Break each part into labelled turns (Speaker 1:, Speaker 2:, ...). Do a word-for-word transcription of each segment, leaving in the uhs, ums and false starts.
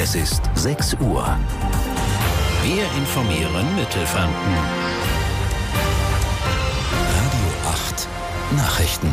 Speaker 1: Es ist sechs Uhr. Wir informieren Mittelfranken. Radio acht Nachrichten.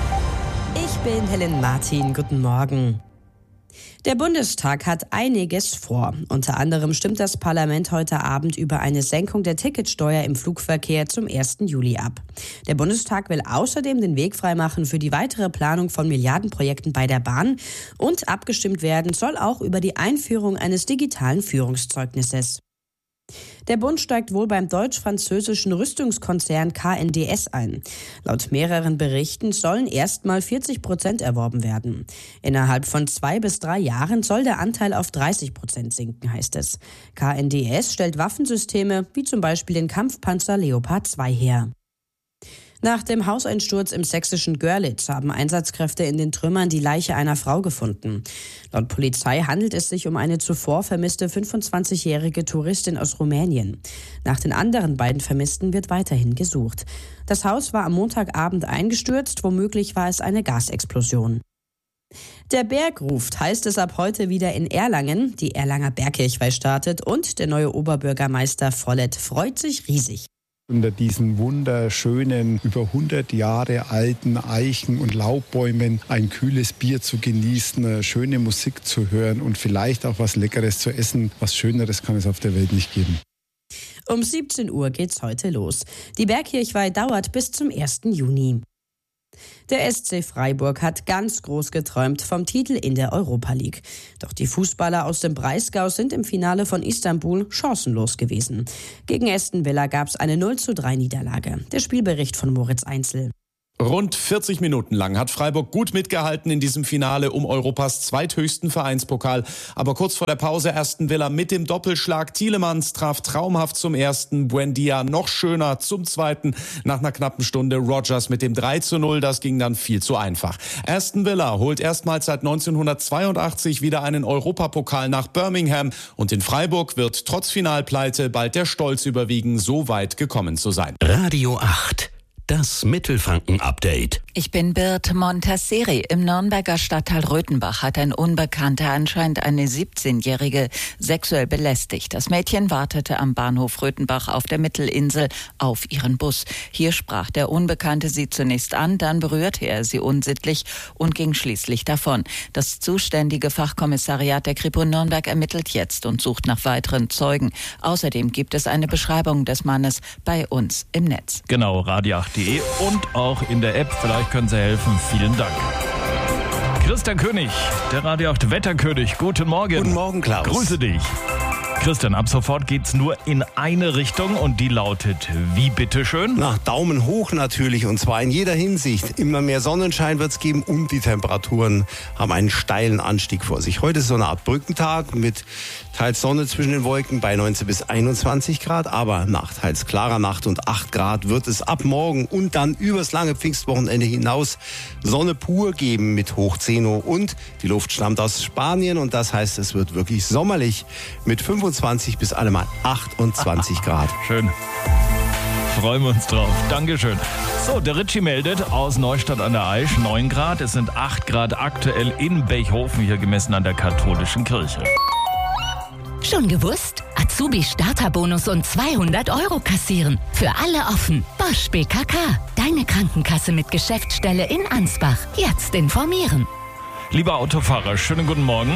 Speaker 2: Ich bin Helen Martin. Guten Morgen. Der Bundestag hat einiges vor. Unter anderem stimmt das Parlament heute Abend über eine Senkung der Ticketsteuer im Flugverkehr zum ersten Juli ab. Der Bundestag will außerdem den Weg freimachen für die weitere Planung von Milliardenprojekten bei der Bahn. Und abgestimmt werden soll auch über die Einführung eines digitalen Führungszeugnisses. Der Bund steigt wohl beim deutsch-französischen Rüstungskonzern K N D S ein. Laut mehreren Berichten sollen erstmal vierzig Prozent erworben werden. Innerhalb von zwei bis drei Jahren soll der Anteil auf dreißig Prozent sinken, heißt es. K N D S stellt Waffensysteme wie zum Beispiel den Kampfpanzer Leopard zwei her. Nach dem Hauseinsturz im sächsischen Görlitz haben Einsatzkräfte in den Trümmern die Leiche einer Frau gefunden. Laut Polizei handelt es sich um eine zuvor vermisste fünfundzwanzigjährige Touristin aus Rumänien. Nach den anderen beiden Vermissten wird weiterhin gesucht. Das Haus war am Montagabend eingestürzt, womöglich war es eine Gasexplosion. Der Berg ruft, heißt es ab heute wieder in Erlangen. Die Erlanger Bergkirchweih startet und der neue Oberbürgermeister Vollet freut sich riesig.
Speaker 3: Unter diesen wunderschönen, über hundert Jahre alten Eichen und Laubbäumen ein kühles Bier zu genießen, eine schöne Musik zu hören und vielleicht auch was Leckeres zu essen. Was Schöneres kann es auf der Welt nicht geben.
Speaker 2: Um siebzehn Uhr geht's heute los. Die Bergkirchweih dauert bis zum ersten Juni. Der S C Freiburg hat ganz groß geträumt vom Titel in der Europa League. Doch die Fußballer aus dem Breisgau sind im Finale von Istanbul chancenlos gewesen. Gegen Aston Villa gab es eine null zu drei Niederlage. Der Spielbericht von Moritz Einzel.
Speaker 4: Rund vierzig Minuten lang hat Freiburg gut mitgehalten in diesem Finale um Europas zweithöchsten Vereinspokal. Aber kurz vor der Pause Aston Villa mit dem Doppelschlag. Tielemans traf traumhaft zum ersten, Buendia noch schöner zum zweiten. Nach einer knappen Stunde Rodgers mit dem drei zu null, das ging dann viel zu einfach. Aston Villa holt erstmals seit neunzehnhundertzweiundachtzig wieder einen Europapokal nach Birmingham. Und in Freiburg wird trotz Finalpleite bald der Stolz überwiegen, so weit gekommen zu sein.
Speaker 1: Radio acht. Das Mittelfranken-Update.
Speaker 5: Ich bin Birte Montasseri. Im Nürnberger Stadtteil Röthenbach hat ein Unbekannter anscheinend eine siebzehnjährige sexuell belästigt. Das Mädchen wartete am Bahnhof Röthenbach auf der Mittelinsel auf ihren Bus. Hier sprach der Unbekannte sie zunächst an, dann berührte er sie unsittlich und ging schließlich davon. Das zuständige Fachkommissariat der Kripo Nürnberg ermittelt jetzt und sucht nach weiteren Zeugen. Außerdem gibt es eine Beschreibung des Mannes bei uns im Netz.
Speaker 6: Genau, radio acht punkt de und auch in der App. Vielleicht können Sie helfen. Vielen Dank. Christian König, der Radio acht Wetterkönig. Guten Morgen.
Speaker 7: Guten Morgen, Klaus.
Speaker 6: Grüße dich. Christian, ab sofort geht's nur in eine Richtung und die lautet wie, bitteschön?
Speaker 7: Na, Daumen hoch natürlich und zwar in jeder Hinsicht. Immer mehr Sonnenschein wird's geben und die Temperaturen haben einen steilen Anstieg vor sich. Heute ist so eine Art Brückentag mit teils Sonne zwischen den Wolken bei neunzehn bis einundzwanzig Grad, aber nach teils klarer Nacht und acht Grad wird es ab morgen und dann übers lange Pfingstwochenende hinaus Sonne pur geben mit hoch zehn und die Luft stammt aus Spanien und das heißt, es wird wirklich sommerlich mit fünfundzwanzig bis allemal achtundzwanzig Grad.
Speaker 6: Schön. Freuen wir uns drauf. Dankeschön. So, der Ritchie meldet aus Neustadt an der Aisch neun Grad. Es sind acht Grad aktuell in Bechhofen, hier gemessen an der katholischen Kirche.
Speaker 8: Schon gewusst? Azubi-Starterbonus und zweihundert Euro kassieren. Für alle offen. Bosch B K K. Deine Krankenkasse mit Geschäftsstelle in Ansbach. Jetzt informieren.
Speaker 6: Lieber Autofahrer, schönen guten Morgen.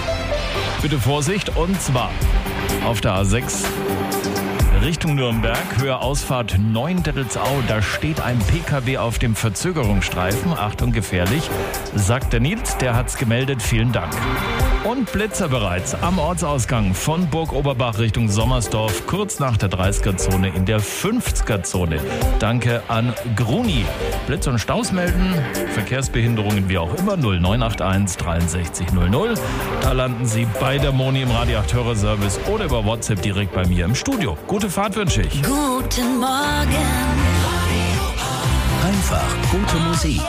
Speaker 6: Bitte Vorsicht, und zwar auf der A sechs Richtung Nürnberg, Höhe Ausfahrt Neuendettelsau, da steht ein P K W auf dem Verzögerungsstreifen. Achtung, gefährlich, sagt der Nils, der hat's gemeldet, vielen Dank. Und Blitzer bereits am Ortsausgang von Burg Oberbach Richtung Sommersdorf, kurz nach der dreißiger-Zone in der fünfziger-Zone. Danke an Gruni. Blitz und Staus melden, Verkehrsbehinderungen wie auch immer, null neun acht eins dreiundsechzig null null. Da landen Sie bei der Moni im Radio acht Hörerservice oder über WhatsApp direkt bei mir im Studio. Gute Fahrt wünsche ich.
Speaker 8: Guten Morgen.
Speaker 1: Einfach gute Musik.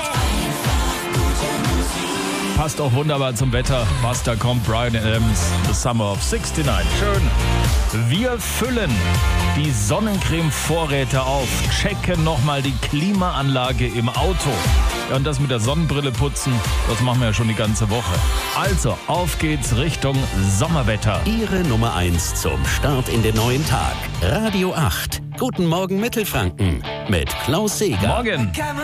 Speaker 6: Passt auch wunderbar zum Wetter, was da kommt. Bryan Adams, The Summer of neunundsiebzig. Schön. Wir füllen die Sonnencreme-Vorräte auf, checken nochmal die Klimaanlage im Auto. Ja, und das mit der Sonnenbrille putzen, das machen wir ja schon die ganze Woche. Also, auf geht's Richtung Sommerwetter.
Speaker 1: Ihre Nummer eins zum Start in den neuen Tag. Radio acht. Guten Morgen Mittelfranken mit Klaus Seeger.
Speaker 6: Morgen.